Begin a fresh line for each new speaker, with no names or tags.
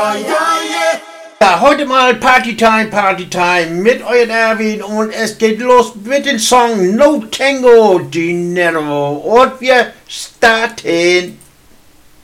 Ja, heute mal Partytime mit euren Erwin und es geht los mit dem Song No Tango Dinero und wir starten.